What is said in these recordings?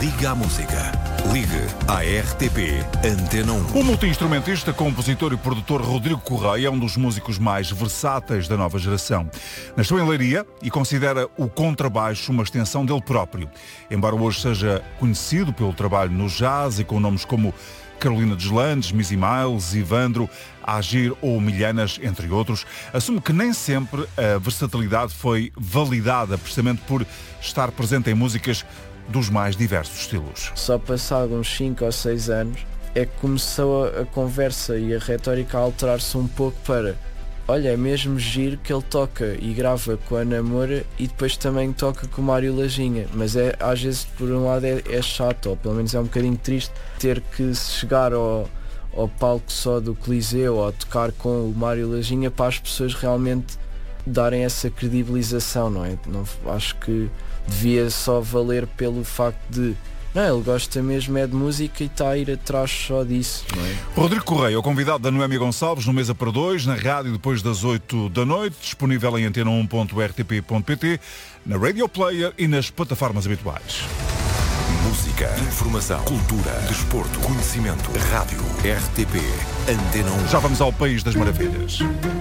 Liga à música. Ligue à RTP Antena 1. O multi-instrumentista, compositor e produtor Rodrigo Correia é um dos músicos mais versáteis da nova geração. Nasceu em Leiria e considera o contrabaixo uma extensão dele próprio. Embora hoje seja conhecido pelo trabalho no jazz e com nomes como Carolina Deslandes, Missy Miles, Ivandro, Agir ou Milhanas, entre outros, assume que nem sempre a versatilidade foi validada precisamente por estar presente em músicas dos mais diversos estilos. Só passado uns 5 ou 6 anos é que começou a conversa e a retórica a alterar-se um pouco para: olha, é mesmo giro que ele toca e grava com a Ana Moura e depois também toca com o Mário Lajinha, mas às vezes por um lado é chato, ou pelo menos é um bocadinho triste ter que chegar ao palco só do Coliseu ou tocar com o Mário Lajinha para as pessoas realmente darem essa credibilização, não é? Não, acho que devia só valer pelo facto de ele gosta mesmo é de música e está a ir atrás só disso, não é? Rodrigo Correia, o convidado da Noémia Gonçalves no Mesa para Dois, na rádio depois das 8 da noite, disponível em antena1.rtp.pt, na Radio Player e nas plataformas habituais. Música, informação, cultura, desporto, conhecimento, rádio, RTP, Antena 1. Já vamos ao País das Maravilhas.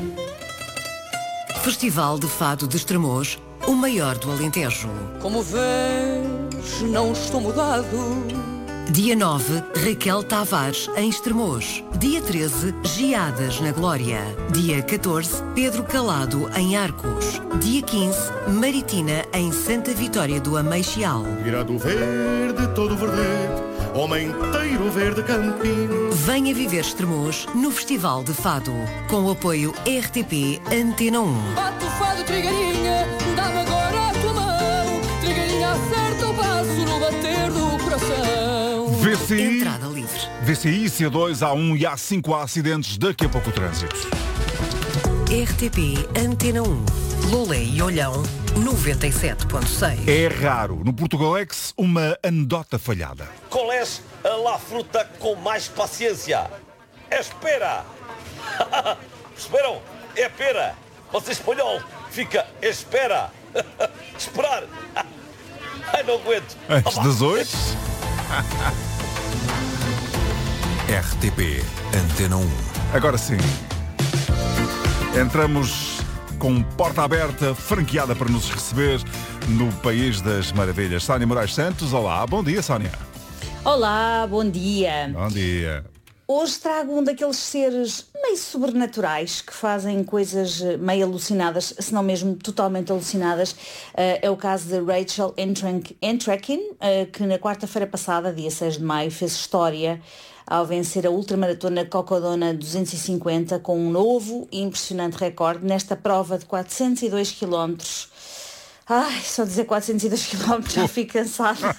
Festival de Fado de Estremoz, o maior do Alentejo. Como vês, não estou mudado. Dia 9, Raquel Tavares, em Estremoz. Dia 13, Geadas, na Glória. Dia 14, Pedro Calado, em Arcos. Dia 15, Maritina, em Santa Vitória do Ameixial. Virado verde, todo verdete, homem inteiro verde campino. Venha viver Estremoz no Festival de Fado, com o apoio RTP Antena 1. Bate o fado, Trigueirinha, dá-me agora a tua mão. Trigueirinha, acerta o passo no bater do coração. VCI, Entrada livre. VCI, C2, A1 e A5 há acidentes, daqui a pouco o trânsito. RTP Antena 1. Lolé e Olhão 97.6. É raro, no Portugalex, uma anedota falhada. Qual é a lá fruta com mais paciência? É espera. Perceberam? É pera. Você espanhol fica espera. Esperar. Ai, não aguento. Antes das 8. RTP Antena 1. Agora sim. Entramos com porta aberta, franqueada para nos receber no País das Maravilhas. Sónia Moraes Santos, olá. Bom dia, Sónia. Olá, bom dia. Bom dia. Hoje trago um daqueles seres meio sobrenaturais que fazem coisas meio alucinadas, se não mesmo totalmente alucinadas. É o caso de Rachel Entrekin, que na quarta-feira passada, dia 6 de maio, fez história ao vencer a ultramaratona Cocodona 250 com um novo e impressionante recorde nesta prova de 402 km. Ai, só dizer 402 km já fico cansada.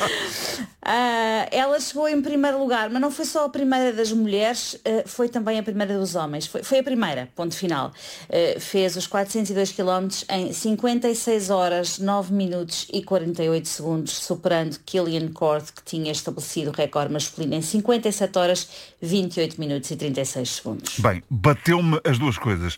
Ela chegou em primeiro lugar, mas não foi só a primeira das mulheres, foi também a primeira dos homens. Foi a primeira, ponto final. Fez os 402 km em 56 horas, 9 minutos e 48 segundos, superando Killian Cord, que tinha estabelecido o recorde masculino em 57 horas, 28 minutos e 36 segundos. Bem, bateu-me as duas coisas.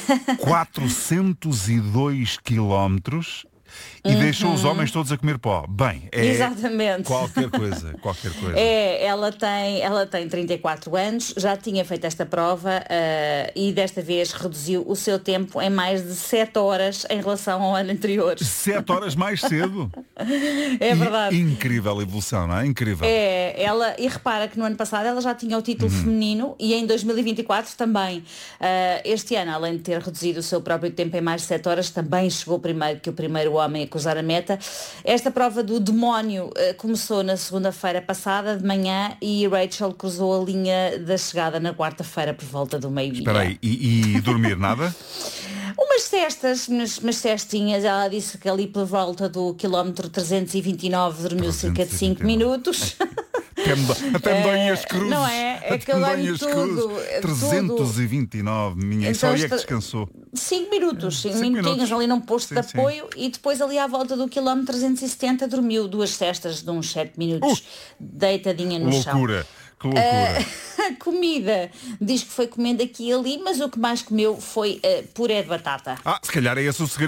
402 quilómetros e deixou os homens todos a comer pó. Bem, é exatamente. Qualquer coisa. Ela tem 34 anos, já tinha feito esta prova e desta vez reduziu o seu tempo em mais de 7 horas em relação ao ano anterior. 7 horas mais cedo? É verdade. Incrível evolução, não é? Incrível. E repara que no ano passado ela já tinha o título feminino e em 2024 também. Este ano, além de ter reduzido o seu próprio tempo em mais de 7 horas, também chegou primeiro que o primeiro homem a cruzar a meta. Esta prova do demónio começou na segunda-feira passada de manhã e Rachel cruzou a linha da chegada na quarta-feira por volta do meio-dia. Espera aí, e dormir nada? Umas cestas, umas cestinhas. Ela disse que ali por volta do quilómetro 329 dormiu cerca de 5 minutos. Até me dói as cruzes. Não é? É que eu dói tudo. 329, minha. Então, só aí é que descansou. 5 minutos, 5 minutinhos ali num posto de apoio e depois ali à volta do quilómetro 370 dormiu 2 cestas de uns 7 minutos deitadinha no chão. Loucura. Que loucura. A comida diz que foi comendo aqui e ali, mas o que mais comeu foi puré de batata. Se calhar é esse o segredo.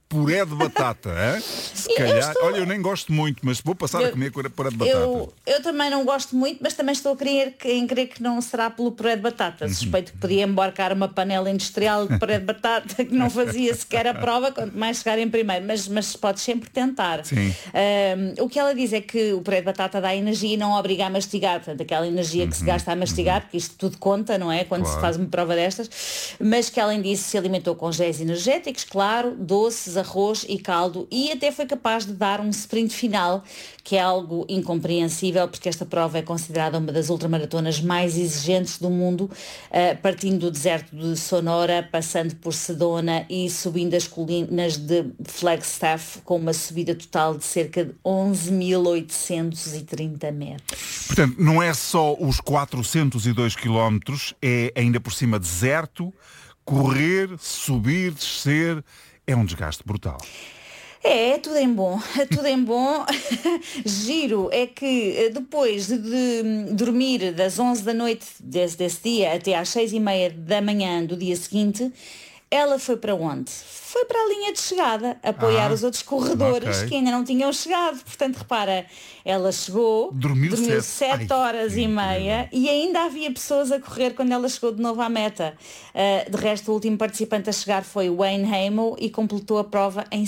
puré de batata, hein? Se calhar, olha, eu nem gosto muito, mas vou passar a comer puré de batata. Eu também não gosto muito, mas também estou a crer que não será pelo puré de batata. Suspeito que podia embarcar uma panela industrial de puré de batata que não fazia sequer a prova, quanto mais chegar em primeiro, mas podes sempre tentar. Sim. O que ela diz é que o puré de batata dá energia e não obriga a mastigar, portanto aquela energia que se gasta a mastigar, porque isto tudo conta, não é? Quando se faz uma prova destas, mas que além disso se alimentou com géis energéticos, claro, doces, arroz e caldo, e até foi capaz de dar um sprint final, que é algo incompreensível, porque esta prova é considerada uma das ultramaratonas mais exigentes do mundo, partindo do deserto de Sonora, passando por Sedona e subindo as colinas de Flagstaff, com uma subida total de cerca de 11.830 metros. Portanto, não é só os 402 quilómetros, é ainda por cima deserto, correr, subir, descer, é um desgaste brutal. É tudo em bom, é tudo em bom. Giro é que depois de dormir das 11 da noite desse dia até às 6:30 da manhã do dia seguinte, ela foi para onde? Foi para a linha de chegada, apoiar os outros corredores que ainda não tinham chegado. Portanto, repara, ela chegou, dormiu 7 horas e meia e ainda havia pessoas a correr quando ela chegou de novo à meta. De resto, o último participante a chegar foi Wayne Hamo e completou a prova em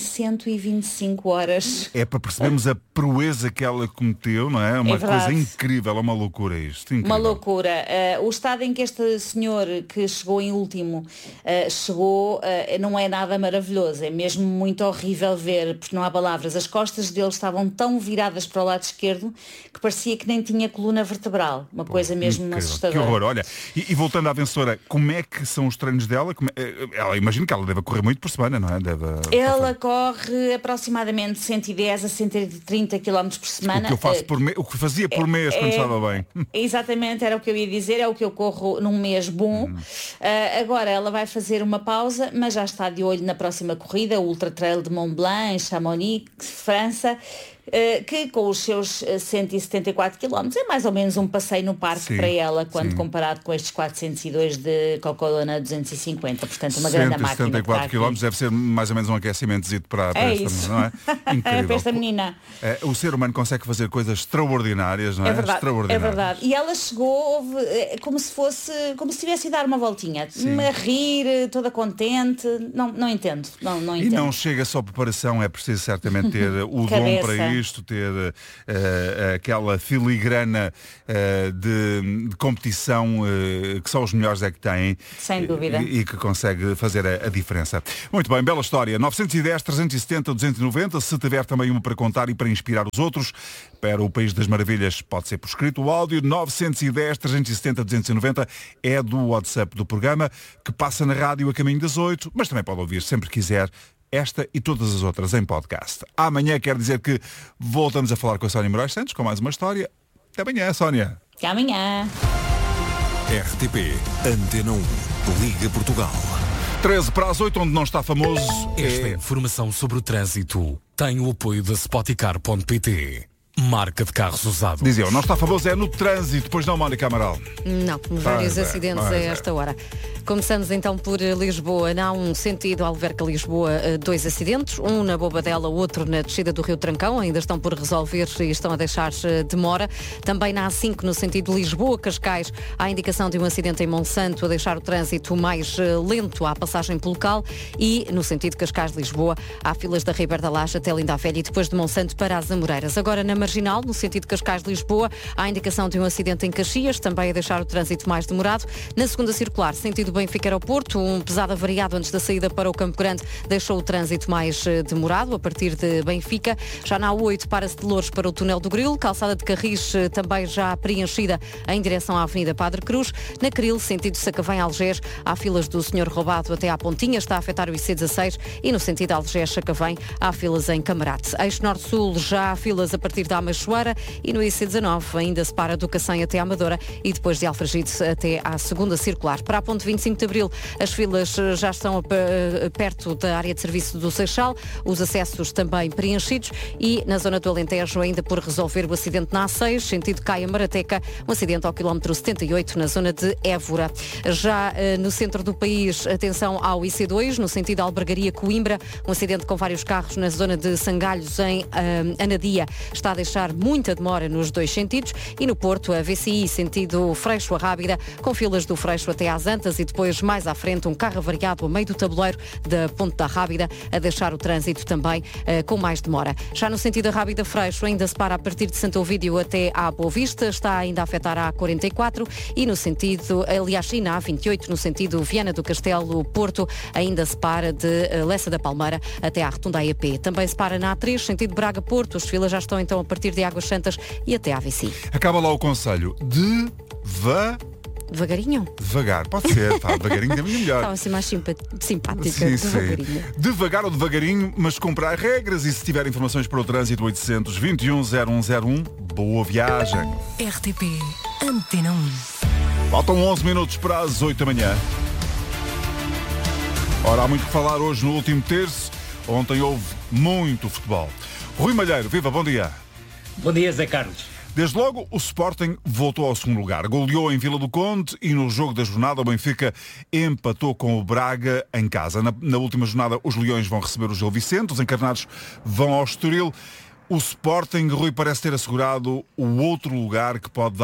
125 horas. É para percebermos a proeza que ela cometeu, não é? Uma coisa incrível, é uma loucura isto. Incrível. Uma loucura. O estado em que este senhor que chegou em último chegou não é nada maravilhoso, é mesmo muito horrível ver, porque não há palavras. As costas dele estavam tão viradas para o lado esquerdo que parecia que nem tinha coluna vertebral. Uma coisa mesmo incrível. Assustadora. Que horror, olha. E voltando à vencedora, como é que são os treinos dela? Ela imagino que ela deve correr muito por semana, não é? Ela corre aproximadamente 110 a 130 km por semana. O que fazia por mês quando estava bem. Exatamente, era o que eu ia dizer, é o que eu corro num mês bom. Agora ela vai fazer uma pausa, mas já está de olho na próxima corrida, o Ultra Trail de Mont Blanc, em Chamonix, França, que com os seus 174 km é mais ou menos um passeio no parque para ela, quando comparado com estes 402 de Cocodona 250, portanto uma grande máquina. 174 km deve ser mais ou menos um aquecimentozinho para esta, não é? Incrível. Para esta menina. O ser humano consegue fazer coisas extraordinárias, não é? É verdade, extraordinárias. É verdade. E ela chegou como se tivesse ido dar uma voltinha, a rir, toda contente. Não entendo. Não e entendo. não chega só preparação, é preciso certamente ter o dom para isto, ter aquela filigrana de competição que só os melhores é que têm. Sem dúvida. E que consegue fazer a diferença. Muito bem, bela história. 910, 370, 290. Se tiver também uma para contar e para inspirar os outros, para o País das Maravilhas pode ser por escrito. O áudio 910, 370, 290 é do WhatsApp do programa, que passa na rádio a caminho das 8, mas também pode ouvir sempre que quiser esta e todas as outras em podcast. Amanhã quer dizer que voltamos a falar com a Sónia Moraes Santos com mais uma história. Até amanhã, Sónia. Até amanhã. RTP Antena 1, Liga Portugal. 7:13, onde não está famoso. Esta informação sobre o trânsito tem o apoio da Spoticar.pt. Marca de carros usados. Dizia, não está famoso é no trânsito, pois não, Mónica Amaral? Não, vários acidentes a esta hora. Começamos então por Lisboa. Na A1 sentido Alverca-Lisboa, 2 acidentes. Um na Bobadela, outro na descida do Rio Trancão. Ainda estão por resolver e estão a deixar demora. Também na A5 no sentido Lisboa-Cascais, há indicação de um acidente em Monsanto a deixar o trânsito mais lento à passagem pelo local. E no sentido Cascais-Lisboa, há filas da Ribeira da Laje até Linda a Velha e depois de Monsanto para as Amoreiras. Agora na Marginal, no sentido Cascais-Lisboa, há indicação de um acidente em Caxias, também a deixar o trânsito mais demorado. Na segunda circular, sentido Benfica-Aeroporto, um pesado avariado antes da saída para o Campo Grande deixou o trânsito mais demorado a partir de Benfica. Já na A8 para-se de Louros para o Túnel do Grilo, calçada de Carris também já preenchida em direção à Avenida Padre Cruz. Na Cril, sentido Sacavém-Algés, há filas do Senhor Roubado até à Pontinha, está a afetar o IC16 e no sentido Algés-Sacavém há filas em Camarate. Eixo Norte-Sul já há filas a partir da da Amachoeira e no IC19 ainda separa do Cacém até à Amadora e depois de Alfragide até à segunda circular. Para a ponte 25 de Abril, as filas já estão perto da área de serviço do Seixal, os acessos também preenchidos e na zona do Alentejo ainda por resolver o acidente na A6, sentido Caia-Marateca, um acidente ao quilómetro 78 na zona de Évora. Já no centro do país, atenção ao IC2, no sentido Albergaria-Coimbra, um acidente com vários carros na zona de Sangalhos, em Anadia, está a deixar muita demora nos dois sentidos e no Porto, a VCI, sentido Freixo-Rábida, com filas do Freixo até às Antas e depois mais à frente um carro avariado a meio do tabuleiro da Ponte da Rábida, a deixar o trânsito também com mais demora. Já no sentido da Rábida-Freixo, ainda se para a partir de Santo Ovídio até à Boa Vista, está ainda a afetar a A44 e no sentido, aliás, e na A28, no sentido Viana do Castelo-Porto, ainda se para de Lessa da Palmeira até à Rotunda AEP. Também se para na A3, sentido Braga-Porto, as filas já estão então a partir de Águas Santas e até à AVC. Acaba lá o conselho. Devagarinho? Devagar, pode ser, tá, devagarinho é melhor. Estava assim mais simpática, sim, devagarinho. Devagar ou devagarinho, mas cumprir regras e se tiver informações para o trânsito 821-0101, boa viagem. RTP Antena 1. Faltam 11 minutos para as 8 da manhã. Ora, há muito que falar hoje no último terço. Ontem houve muito futebol. Rui Malheiro, viva, bom dia. Bom dia, Zé Carlos. Desde logo, o Sporting voltou ao segundo lugar. Goleou em Vila do Conde e no jogo da jornada o Benfica empatou com o Braga em casa. Na última jornada os Leões vão receber o Gil Vicente, os encarnados vão ao Estoril. O Sporting, Rui, parece ter assegurado o outro lugar que pode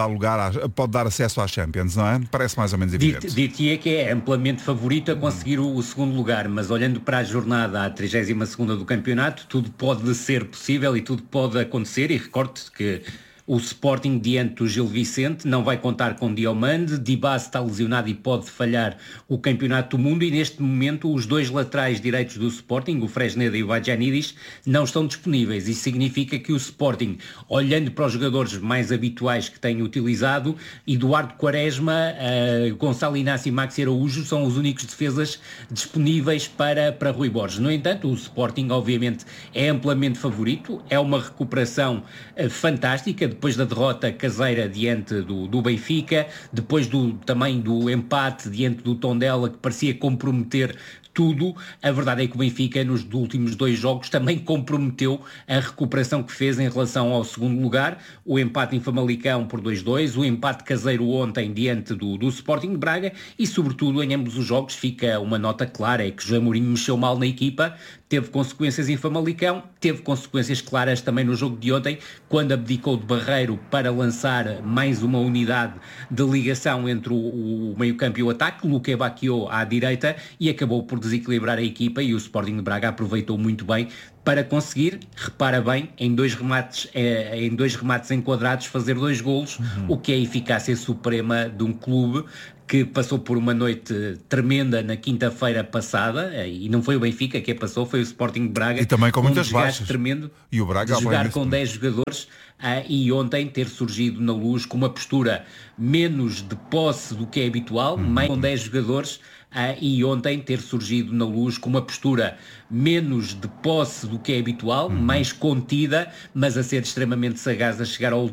dar acesso à Champions, não é? Parece mais ou menos evidente. Diria que é amplamente favorito a conseguir o segundo lugar, mas olhando para a jornada, a 32ª do campeonato, tudo pode ser possível e tudo pode acontecer, e recordo-te que o Sporting, diante do Gil Vicente, não vai contar com Diomande, Dibas está lesionado e pode falhar o Campeonato do Mundo e neste momento os dois laterais direitos do Sporting, o Fresneda e o Adjanidis, não estão disponíveis. Isso significa que o Sporting, olhando para os jogadores mais habituais que tem utilizado, Eduardo Quaresma, Gonçalo Inácio e Maxi Araújo são os únicos defesas disponíveis para Rui Borges. No entanto, o Sporting obviamente é amplamente favorito, é uma recuperação fantástica, depois da derrota caseira diante do Benfica, depois também do empate diante do Tondela, que parecia comprometer tudo. A verdade é que o Benfica nos últimos 2 jogos também comprometeu a recuperação que fez em relação ao segundo lugar, o empate em Famalicão por 2-2, o empate caseiro ontem diante do Sporting de Braga e sobretudo em ambos os jogos fica uma nota clara, é que José Mourinho mexeu mal na equipa, teve consequências em Famalicão, teve consequências claras também no jogo de ontem, quando abdicou de Barreiro para lançar mais uma unidade de ligação entre o meio-campo e o ataque, Luque Bacchio à direita, e acabou por desequilibrar a equipa e o Sporting de Braga aproveitou muito bem para conseguir, repara bem, em dois remates enquadrados fazer 2 golos, o que é a eficácia suprema de um clube que passou por uma noite tremenda na quinta-feira passada, e não foi o Benfica que passou, foi o Sporting de Braga. E também com muitas baixas. Tremendo, e o Braga de jogar com 10 jogadores, e ontem ter surgido na Luz com uma postura menos de posse do que é habitual, mais com 10 jogadores, e ontem ter surgido na Luz com uma postura menos de posse do que é habitual, mais contida, mas a ser extremamente sagaz a chegar ao